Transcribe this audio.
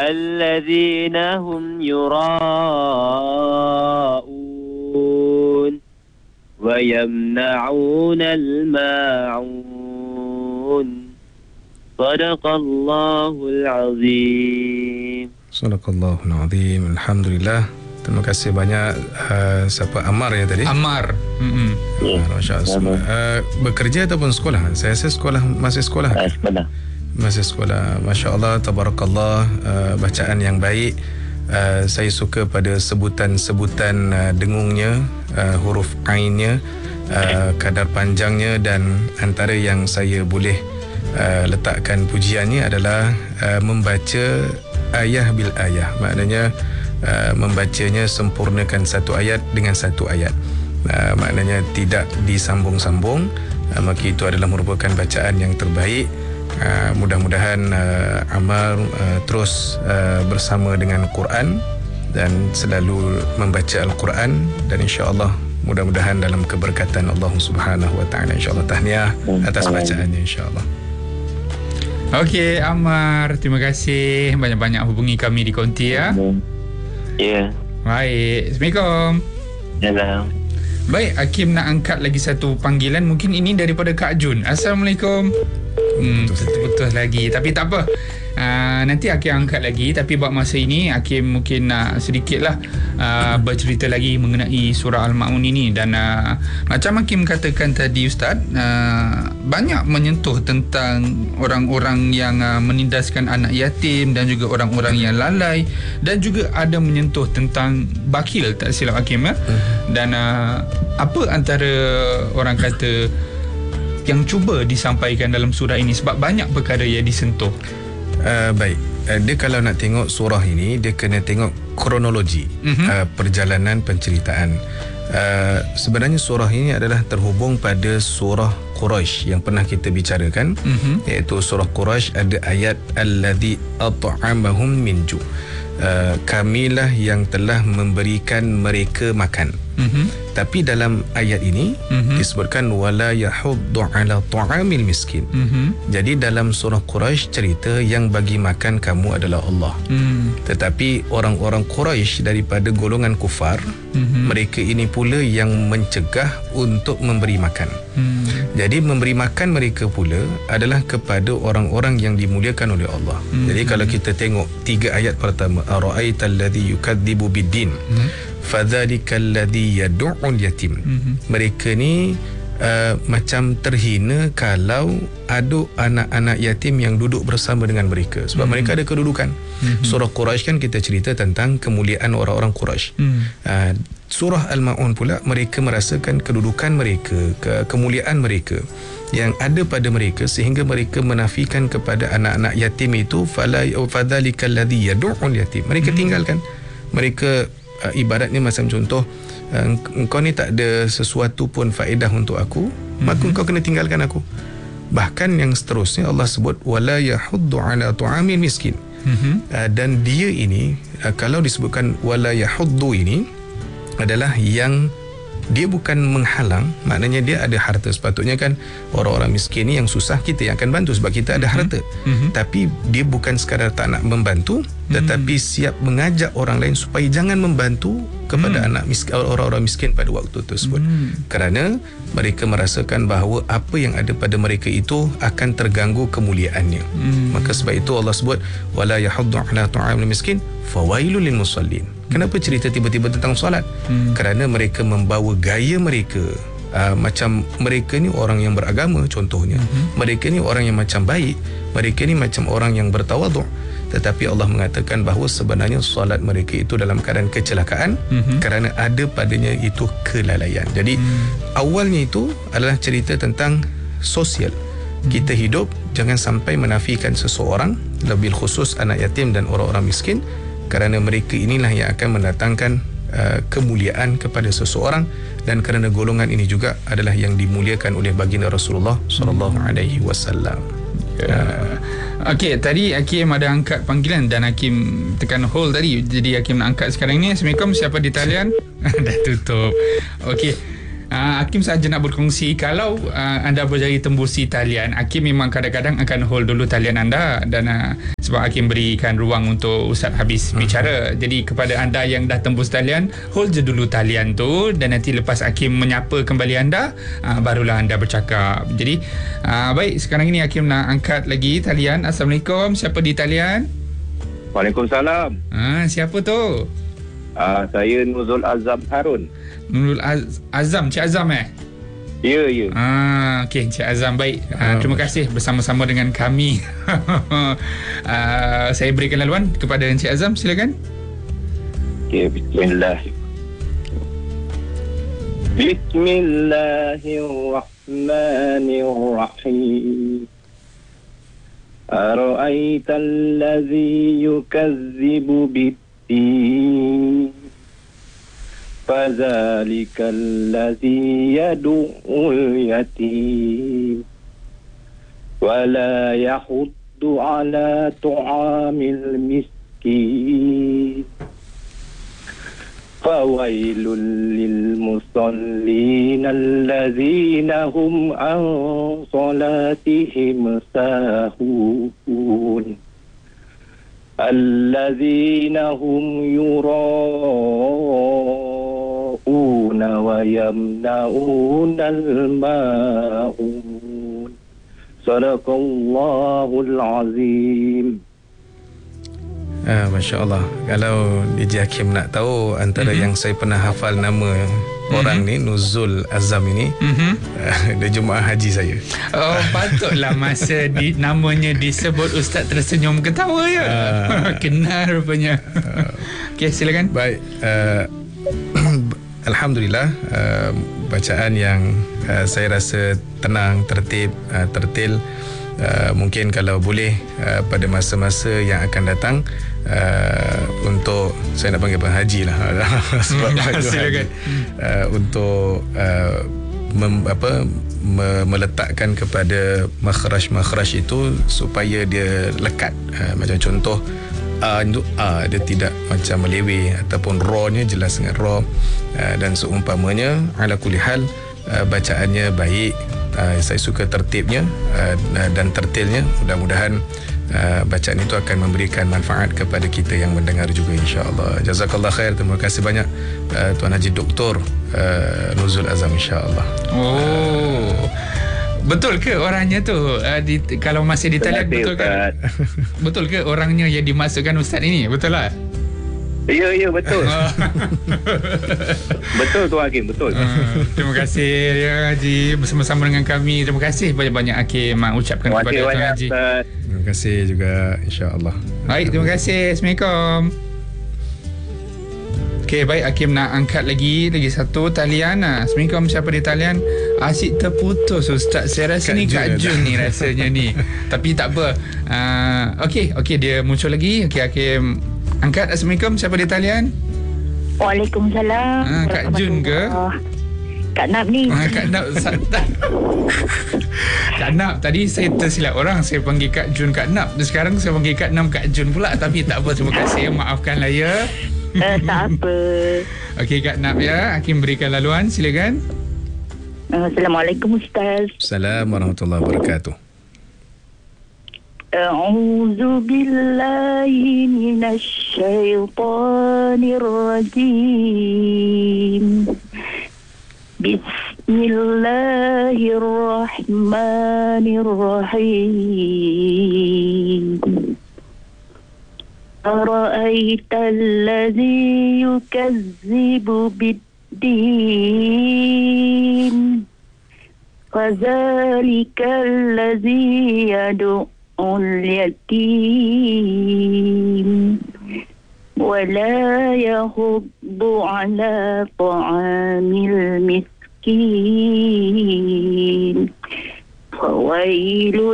الذين هم يراءون ويمنعون الماعون صدق الله العظيم. Sadaqallahul azim. Alhamdulillah. Terima kasih banyak siapa Ammar ya tadi? Ammar. Masya Allah. Bekerja ataupun sekolah? Saya rasa sekolah, masih sekolah. Sekolah. Masih sekolah. Masya Allah, tabarakallah. Bacaan yang baik. Saya suka pada sebutan-sebutan dengungnya, huruf ainnya, kadar panjangnya, dan antara yang saya boleh letakkan pujiannya adalah membaca ayah bil ayah. Maknanya membacanya sempurnakan satu ayat dengan satu ayat. Maknanya tidak disambung-sambung. Maka itu adalah merupakan bacaan yang terbaik. Mudah-mudahan Ammar terus bersama dengan Quran dan selalu membaca Al-Quran, dan insya-Allah mudah-mudahan dalam keberkatan Allah Subhanahu wa taala. Insya-Allah tahniah atas bacaannya, insya-Allah. Okey Ammar, terima kasih banyak-banyak hubungi kami di Konti ya. Ya. Baik, Assalamualaikum. Salam. Baik, Hakim nak angkat lagi satu panggilan. Mungkin ini daripada Kak Jun. Assalamualaikum. Putus lagi. Tapi tak apa, nanti Hakim angkat lagi. Tapi buat masa ini Hakim mungkin nak sedikitlah bercerita lagi mengenai surah Al-Ma'un ini. Dan macam Hakim katakan tadi Ustaz, banyak menyentuh tentang orang-orang yang menindaskan anak yatim dan juga orang-orang yang lalai, dan juga ada menyentuh tentang bakil, tak silap Hakim ya. Dan apa antara orang kata yang cuba disampaikan dalam surah ini, sebab banyak perkara yang disentuh. Baik, dia kalau nak tengok surah ini, dia kena tengok kronologi perjalanan penceritaan. Sebenarnya surah ini adalah terhubung pada surah Quraisy yang pernah kita bicarakan, iaitu surah Quraisy ada ayat alladzi at'amahum min ju'. Kamilah yang telah memberikan mereka makan. Tapi dalam ayat ini disebutkan wala yahuddu ala ta'amil miskin. Jadi dalam surah Quraisy cerita yang bagi makan kamu adalah Allah. Tetapi orang-orang Quraisy daripada golongan kufar, mereka ini pula yang mencegah untuk memberi makan. Jadi memberi makan mereka pula adalah kepada orang-orang yang dimuliakan oleh Allah. Jadi kalau kita tengok 3 ayat pertama, ara'aital ladzi yukadzibu biddin fadzalikal ladzi yad'ul yatim. Mereka ni macam terhina kalau ada anak-anak yatim yang duduk bersama dengan mereka, sebab mereka ada kedudukan. Surah Quraisy kan kita cerita tentang kemuliaan orang-orang Quraisy. Surah Al-Ma'un pula mereka merasakan kedudukan mereka, kemuliaan mereka yang ada pada mereka, sehingga mereka menafikan kepada anak-anak yatim itu fadzalikal ladzi yad'ul yatim. Mereka tinggalkan. Mereka ibaratnya macam contoh, engkau ni tak ada sesuatu pun faedah untuk aku, maka engkau kena tinggalkan aku. Bahkan yang seterusnya Allah sebut wala yahuddu ala ta'amil miskin. Dan dia ini kalau disebutkan wala yahuddu ini adalah yang dia bukan menghalang, maknanya dia ada harta. Sepatutnya kan orang-orang miskin ni yang susah kita yang akan bantu sebab kita ada harta. Tapi dia bukan sekadar tak nak membantu, tetapi siap mengajak orang lain supaya jangan membantu kepada orang-orang miskin pada waktu tersebut. Kerana mereka merasakan bahawa apa yang ada pada mereka itu akan terganggu kemuliaannya. Maka sebab itu Allah sebut wala yahuddu ala ta'amil miskin fawailul lil musallin. Kenapa cerita tiba-tiba tentang solat? Kerana mereka membawa gaya mereka, macam mereka ni orang yang beragama contohnya. Mereka ni orang yang macam baik, mereka ni macam orang yang bertawaduk. Tetapi Allah mengatakan bahawa sebenarnya solat mereka itu dalam keadaan kecelakaan, kerana ada padanya itu kelalaian. Jadi awalnya itu adalah cerita tentang sosial. Kita hidup jangan sampai menafikan seseorang, lebih khusus anak yatim dan orang-orang miskin, kerana mereka inilah yang akan mendatangkan kemuliaan kepada seseorang, dan kerana golongan ini juga adalah yang dimuliakan oleh baginda Rasulullah sallallahu alaihi wasallam. Okey, tadi Hakim ada angkat panggilan dan Hakim tekan hold tadi. Jadi Hakim nak angkat sekarang ni. Assalamualaikum, siapa di talian? Dah tutup. Okey. Hakim sahaja nak berkongsi, kalau anda berjaya tembusi talian, Hakim memang kadang-kadang akan hold dulu talian anda, dan sebab Hakim berikan ruang untuk Ustaz habis bicara. Jadi kepada anda yang dah tembus talian, hold je dulu talian tu, dan nanti lepas Hakim menyapa kembali anda, barulah anda bercakap. Jadi baik, sekarang ini Hakim nak angkat lagi talian. Assalamualaikum, siapa di talian? Waalaikumsalam. Siapa tu? Saya Nuzul Azam Harun. Nurul Azam, Cik Azam Ya. Okey, Cik Azam, baik. Terima kasih bersama-sama dengan kami. Saya berikan laluan kepada Cik Azam, silakan. Okey, bismillah. Bismillahirrahmanirrahim. Ara'aita allazi yukazzibu bid-din, فذلك الذي يدعو اليتيم ولا يحض على طعام المسكين فويل للمصلين الذين هم عن صلاتهم ساهون الذين هم يراءون ويمنعون الماعون صدق الله العظيم. Masya Allah. Kalau DJ Hakim nak tahu, antara yang saya pernah hafal nama orang ni, Nuzul Azam ini, dia jemaah haji saya. Oh, patutlah masa namanya disebut Ustaz tersenyum ketawa ya. Kenal rupanya. Okey, silakan. Baik. Alhamdulillah, bacaan yang saya rasa tenang, tertib, tertil. Mungkin kalau boleh pada masa-masa yang akan datang, untuk saya nak panggil haji lah sebab silakan. Untuk meletakkan kepada makhraj itu supaya dia lekat. Macam contoh untuk dia tidak macam meleweh, ataupun ra-nya jelas dengan ra, dan seumpamanya. Ala kulli hal, bacaannya baik. Saya suka tertibnya dan tertilnya. Mudah-mudahan bacaan itu akan memberikan manfaat kepada kita yang mendengar juga, insya-Allah. Jazakallah khair. Terima kasih banyak Tuan Haji Doktor Nuzul Azam, insya-Allah. Oh, betul ke orangnya tu? Kalau masih di talian, betul ke? Betul ke orangnya yang dimasukkan Ustaz ini? Betul lah? Ya, betul. Betul tu Hakim, betul. Terima kasih ya Haji, bersama-sama dengan kami. Terima kasih banyak-banyak Hakim ucapkan kepada Tuan Haji. Terima kasih juga, insya-Allah. Baik, terima kasih. Assalamualaikum. Okey, baik, Hakim nak angkat lagi satu talian. Assalamualaikum, siapa di talian? Asyik terputus Ustaz. Saya rasa ni Kak Jun ni rasanya ni. Tapi tak apa. Okey, dia muncul lagi. Okey, Hakim angkat. Assalamualaikum, siapa di talian? Waalaikumsalam. Kak Jun ke? Kak Nap ni. Kak Nap. Kak Nap, tadi saya tersilap orang, saya panggil Kak Jun Kak Nap. Dan sekarang saya panggil Kak Nap Kak Jun pula. Tapi tak apa, terima kasih. Maafkanlah ya. Tak apa. Okey, Kak Nap ya. Hakim berikan laluan, silakan. Assalamualaikum Ustaz. Assalamualaikum warahmatullahi wabarakatuh. A'udzu billahi minasy syaithanir rajim. Bismillahirrahmanirrahim. Ara'aita allazi yukazzibu bid-din, fadzalika allazi yad'u اليتيم ولا يحض على طعام المسكين فويل